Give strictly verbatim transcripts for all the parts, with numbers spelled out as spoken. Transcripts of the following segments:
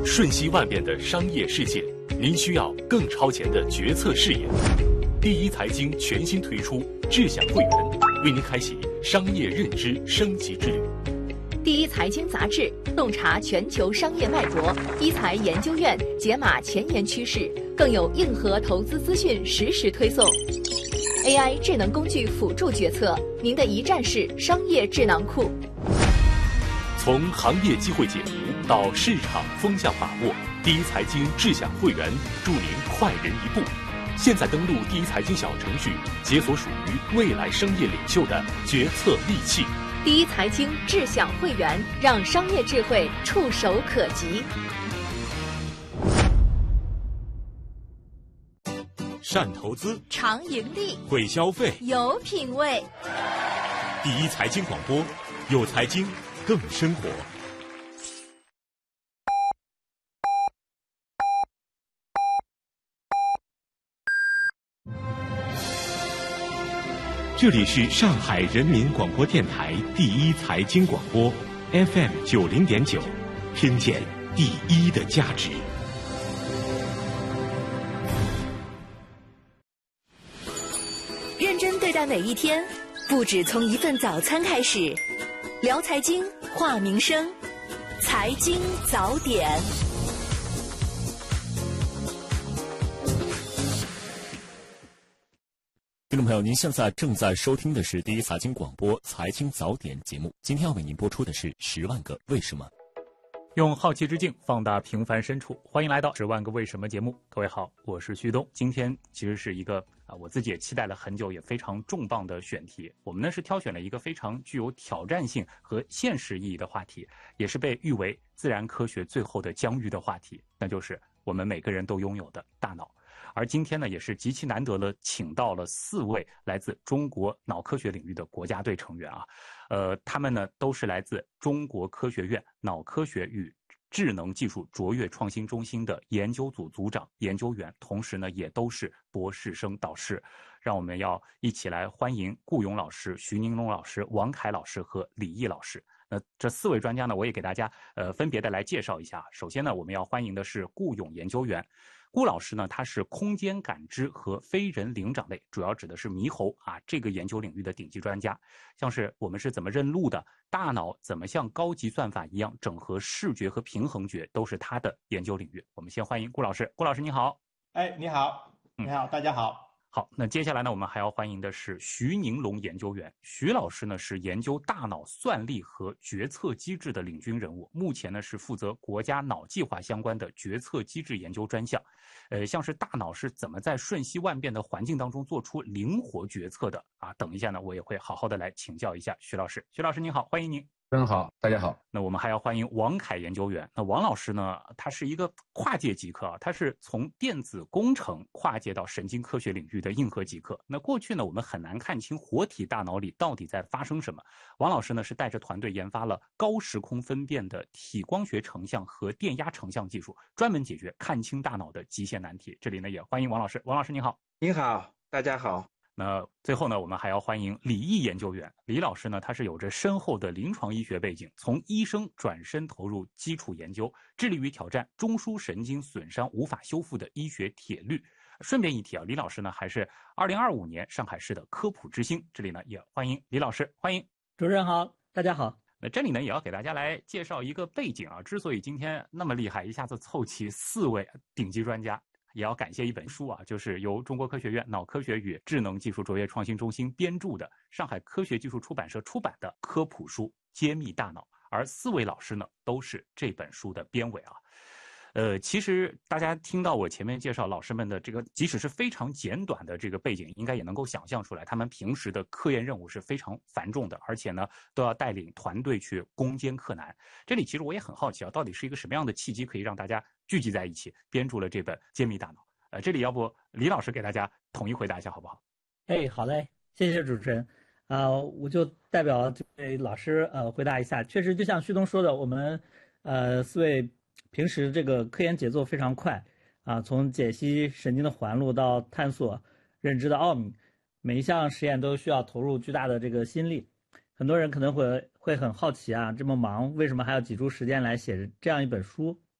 瞬息万变的商业世界，您需要更超前的决策视野。第一财经全新推出智享会员，为您开启商业认知升级之旅。 第一财经杂志洞察全球商业脉搏，一财研究院解码前沿趋势，更有硬核投资资讯实时推送。A I 智能工具辅助决策，您的一站式商业智囊库。 从行业机会解读到市场风向把握，第一财经智享会员助您快人一步。现在登录第一财经小程序，解锁属于未来商业领袖的决策利器。 第一财经智享会员，让商业智慧触手可及。 善投资， 常盈利， 会消费， 有品位。 第一财经广播，有财经更生活。这里是上海人民广播电台第一财经广播 F M 九零点九，听见第一的价值。 认真对待每一天，不只从一份早餐开始。聊财经，话民生，财经早点。 听众朋友，您现在正在收听的是第一财经广播财经早点节目。今天要为您播出的是十万个为什么。 用好奇之境放大平凡深处，欢迎来到十万个为什么节目。各位好，我是旭东。今天其实是一个啊，我自己也期待了很久，也非常重磅的选题。我们呢是挑选了一个非常具有挑战性和现实意义的话题，也是被誉为自然科学最后的疆域的话题，那就是我们每个人都拥有的大脑。而今天呢，也是极其难得了，请到了四位来自中国脑科学领域的国家队成员啊，呃，他们呢都是来自中国科学院脑科学与智能技术卓越创新中心的研究组组长、研究员，同时呢也都是博士生导师。让我们要一起来欢迎顾勇老师、徐宁龙老师、王凯老师和李毅老师。那这四位专家呢，我也给大家呃分别的来介绍一下。首先呢，我们要欢迎的是顾勇研究员。顾老师呢，他是空间感知和非人灵长类，主要指的是猕猴啊这个研究领域的顶级专家。像是我们是怎么认路的，大脑怎么像高级算法一样整合视觉和平衡觉，都是他的研究领域。我们先欢迎顾老师。顾老师你好。 哎，你好，你好，嗯、大家好。 好，那接下来呢，我们还要欢迎的是徐宁龙研究员。徐老师呢是研究大脑算力和决策机制的领军人物，目前呢是负责国家脑计划相关的决策机制研究专项。呃，像是大脑是怎么在瞬息万变的环境当中做出灵活决策的啊？等一下呢，我也会好好的来请教一下徐老师。徐老师您好，欢迎您。 真好，大家好。 那我们还要欢迎王凯研究员。那王老师呢，他是一个跨界极客啊，他是从电子工程跨界到神经科学领域的硬核极客。那过去呢，我们很难看清活体大脑里到底在发生什么。王老师呢，是带着团队研发了高时空分辨的体光学成像和电压成像技术，专门解决看清大脑的极限难题。这里呢，也欢迎王老师。王老师您好。 您好，大家好。 那最后呢，我们还要欢迎李毅研究员。李老师呢，他是有着深厚的临床医学背景，从医生转身投入基础研究，致力于挑战中枢神经损伤无法修复的医学铁律。顺便一提啊，李老师呢还是二零二五年上海市的科普之星。这里呢也欢迎李老师，欢迎。 主持人好，大家好。 那这里呢也要给大家来介绍一个背景啊，之所以今天那么厉害，一下子凑齐四位顶级专家。也要感谢一本书啊，就是由中国科学院脑科学与智能技术卓越创新中心编著的，上海科学技术出版社出版的科普书《揭秘大脑》，而四位老师呢都是这本书的编委啊。呃，其实大家听到我前面介绍老师们的这个，即使是非常简短的这个背景，应该也能够想象出来，他们平时的科研任务是非常繁重的，而且呢，都要带领团队去攻坚克难。这里其实我也很好奇啊，到底是一个什么样的契机可以让大家聚集在一起，编著了这本《揭秘大脑》？呃，这里要不李老师给大家统一回答一下，好不好？ 哎，好嘞，谢谢主持人。啊、呃，我就代表这位老师呃回答一下。确实，就像旭东说的，我们呃四位。平时这个科研节奏非常快啊，从解析神经的环路到探索认知的奥秘，每一项实验都需要投入巨大的这个心力。很多人可能会会很好奇啊，这么忙为什么还要挤出时间来写这样一本书？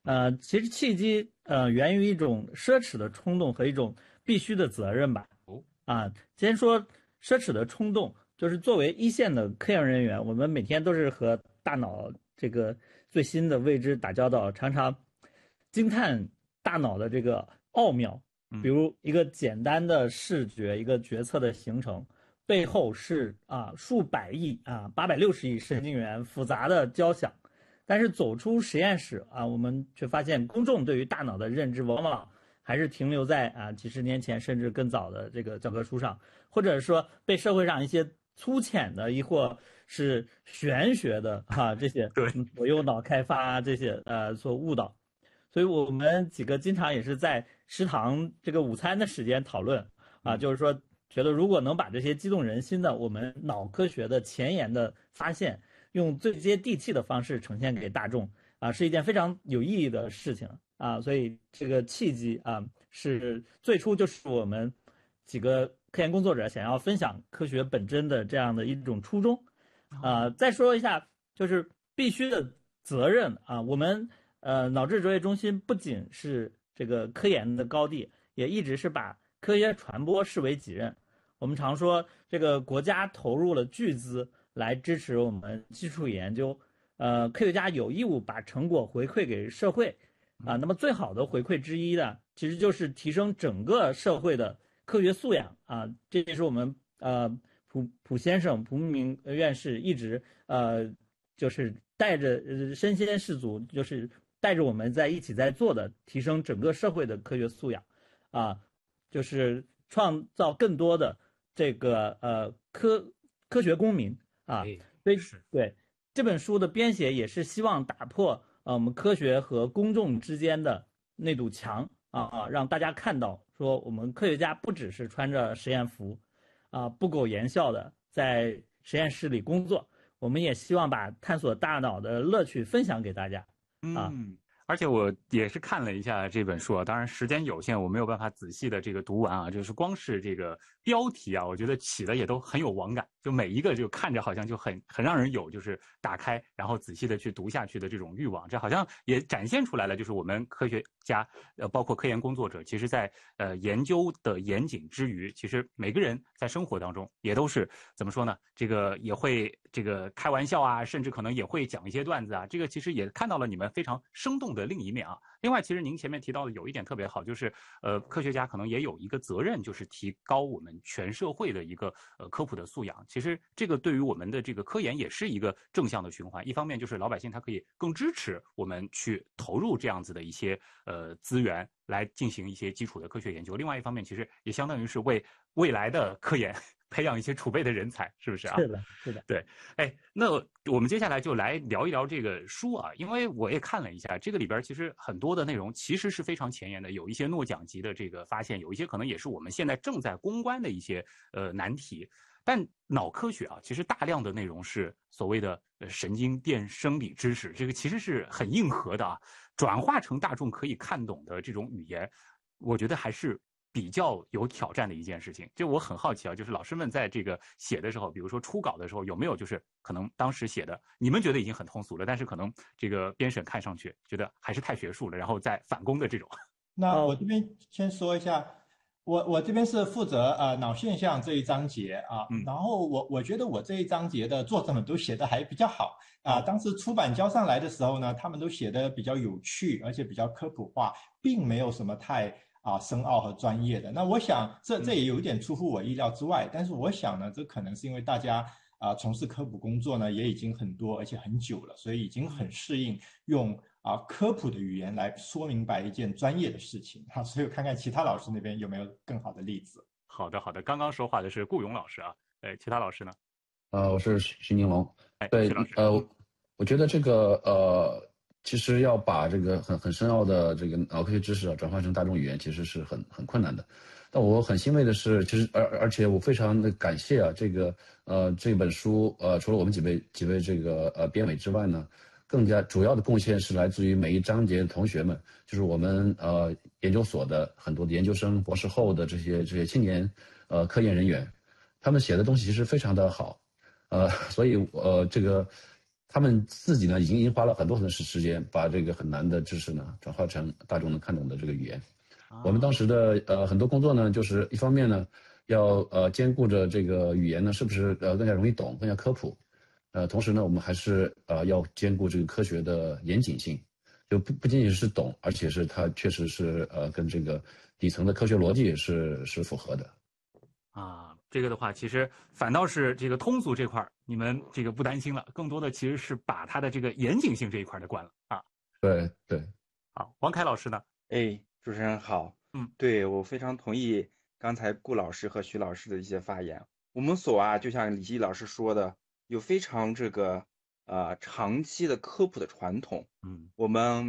呃，其实契机呃源于一种奢侈的冲动和一种必须的责任吧。 哦， 啊，先说奢侈的冲动，就是作为一线的科研人员，我们每天都是和大脑这个最新的未知打交道，常常惊叹大脑的这个奥妙。比如一个简单的视觉，一个决策的形成，背后是啊数百亿啊八百六十亿神经元复杂的交响。但是走出实验室啊，我们却发现公众对于大脑的认知往往还是停留在啊几十年前甚至更早的这个教科书上，或者说被社会上一些粗浅的亦或是玄学的哈、啊、这些左右脑开发这些呃所误导。所以我们几个经常也是在食堂这个午餐的时间讨论啊，就是说觉得如果能把这些激动人心的我们脑科学的前沿的发现，用最接地气的方式呈现给大众啊，是一件非常有意义的事情啊。所以这个契机啊，是最初就是我们几个科研工作者想要分享科学本真的这样的一种初衷啊。再说一下，就是必须的责任啊，我们呃脑智卓越中心不仅是这个科研的高地，也一直是把科学传播视为己任。我们常说，这个国家投入了巨资来支持我们基础研究，呃，科学家有义务把成果回馈给社会，啊，那么最好的回馈之一呢，其实就是提升整个社会的科学素养啊，这也是我们呃蒲蒲先生蒲明院士一直呃就是带着呃身先士卒，就是带着我们在一起在做的，提升整个社会的科学素养，啊，就是创造更多的这个呃科科学公民。啊，所以对这本书的编写也是希望打破呃我们科学和公众之间的那堵墙啊，让大家看到说我们科学家不只是穿着实验服啊不苟言笑的在实验室里工作，我们也希望把探索大脑的乐趣分享给大家啊。 嗯，而且我也是看了一下这本书啊，当然时间有限，我没有办法仔细的这个读完啊。就是光是这个标题啊，我觉得起的也都很有网感，就每一个就看着好像就很很让人有就是打开然后仔细的去读下去的这种欲望。这好像也展现出来了，就是我们科学家呃包括科研工作者，其实在呃研究的严谨之余，其实每个人在生活当中也都是怎么说呢？这个也会这个开玩笑啊，甚至可能也会讲一些段子啊。这个其实也看到了你们非常生动的另一面啊。另外，其实您前面提到的有一点特别好，就是呃，科学家可能也有一个责任，就是提高我们全社会的一个呃科普的素养。其实这个对于我们的这个科研也是一个正向的循环。一方面就是老百姓他可以更支持我们去投入这样子的一些呃资源来进行一些基础的科学研究。另外一方面，其实也相当于是为未来的科研培养一些储备的人才，是不是啊？ 是的，是的。 对，哎，那我们接下来就来聊一聊这个书啊，因为我也看了一下，这个里边其实很多的内容其实是非常前沿的，有一些诺奖级的这个发现，有一些可能也是我们现在正在攻关的一些呃难题。但脑科学啊，其实大量的内容是所谓的呃神经电生理知识，这个其实是很硬核的啊，转化成大众可以看懂的这种语言，我觉得还是比较有挑战的一件事情。就我很好奇啊，就是老师们在这个写的时候，比如说初稿的时候，有没有就是可能当时写的你们觉得已经很通俗了，但是可能这个编审看上去觉得还是太学术了，然后再返工的这种。 那我这边先说一下，我我这边是负责呃脑现象这一章节啊，嗯、然后我我觉得我这一章节的作者们都写的还比较好啊。当时出版交上来的时候呢，他们都写的比较有趣，而且比较科普化，并没有什么太啊深奥和专业的。那我想这这也有一点出乎我意料之外，但是我想呢，这可能是因为大家啊从事科普工作呢也已经很多而且很久了，所以已经很适应用啊科普的语言来说明白一件专业的事情啊。所以我看看其他老师那边有没有更好的例子。 好的好的，刚刚说话的是顾勇老师啊，哎，其他老师呢？ 呃，我是徐宁龙。 哎， 对， 徐老师， 呃，我觉得这个呃，其实要把这个很很深奥的这个脑科学知识啊转换成大众语言，其实是很很困难的。但我很欣慰的是，其实而而且我非常的感谢啊，这个呃这本书呃除了我们几位几位这个呃编委之外呢，更加主要的贡献是来自于每一章节的同学们，就是我们呃研究所的很多的研究生、博士后的这些这些青年呃科研人员，他们写的东西其实非常的好，呃，所以呃这个他们自己呢已经已经花了很多很多时时间，把这个很难的知识呢转化成大众能看懂的这个语言。啊、我们当时的呃很多工作呢，就是一方面呢要呃兼顾着这个语言呢是不是呃更加容易懂、更加科普，呃同时呢我们还是呃要兼顾这个科学的严谨性，就不不仅仅是懂，而且是它确实是呃跟这个底层的科学逻辑是是符合的。 啊，这个的话，其实反倒是这个通俗这块你们这个不担心了，更多的其实是把它的这个严谨性这一块的关了啊。 对对。 好，王凯老师呢？ 哎，主持人好。 嗯， 对，我非常同意刚才顾老师和徐老师的一些发言。我们所啊，就像李希老师说的，有非常这个呃长期的科普的传统。 嗯， 我们